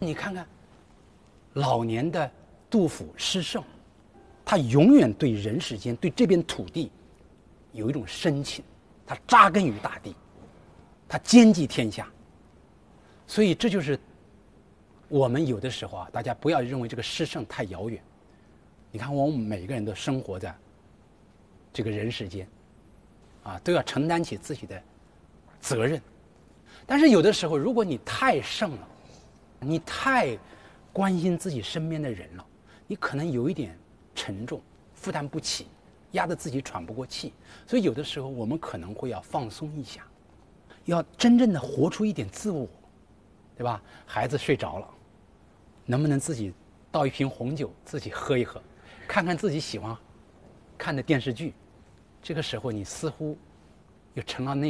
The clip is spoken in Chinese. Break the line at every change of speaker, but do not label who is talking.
你看看老年的杜甫诗圣，他永远对人世间、对这片土地有一种深情，他扎根于大地，他兼济天下。所以这就是我们有的时候啊，大家不要认为这个诗圣太遥远。你看我们每个人都生活在这个人世间啊，都要承担起自己的责任。但是有的时候如果你太圣了，你太关心自己身边的人了，你可能有一点沉重，负担不起，压得自己喘不过气。所以有的时候我们可能会要放松一下，要真正的活出一点自我，对吧？孩子睡着了，能不能自己倒一瓶红酒自己喝一喝，看看自己喜欢看的电视剧，这个时候你似乎又成了那